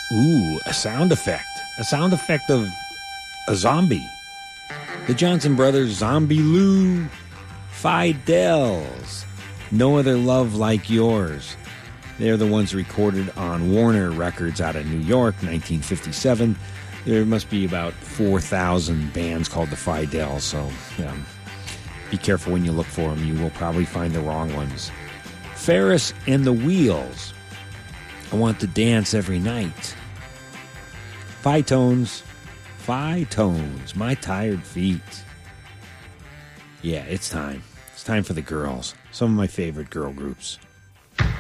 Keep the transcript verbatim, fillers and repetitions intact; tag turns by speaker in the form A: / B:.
A: Ooh, a sound effect. A sound effect of a zombie. The Johnson Brothers, Zombie Lou, Fidels, No Other Love Like Yours. They're the ones recorded on Warner Records out of New York, nineteen fifty-seven. There must be about four thousand bands called the Fidels, so um, be careful when you look for them. You will probably find the wrong ones. Ferris and the Wheels. I Want to Dance Every Night. Fi-Tones. Fi-Tones. My Tired Feet. Yeah, it's time. It's time for the girls. Some of my favorite girl groups.